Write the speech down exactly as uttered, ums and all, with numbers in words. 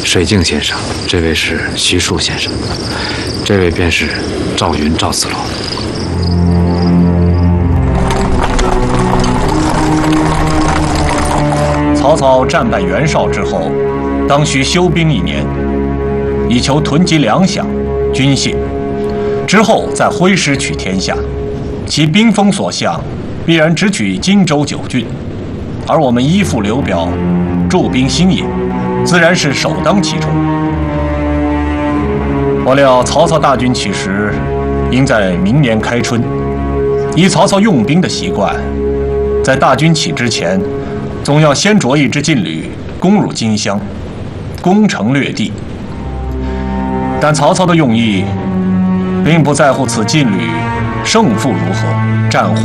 水镜先生，这位是徐庶先生，这位便是赵云赵子龙。 曹操战败袁绍之后，当需休兵一年，以求囤积粮饷、军械，之后再挥师取天下。其兵锋所向，必然只取荆州九郡，而我们依附刘表，驻兵新野，自然是首当其冲。我料曹操大军起时，应在明年开春。依曹操用兵的习惯，在大军起之前，总要先着一支劲旅攻入荆襄，攻城略地。但曹操的用意，并不在乎此劲旅胜负如何，战祸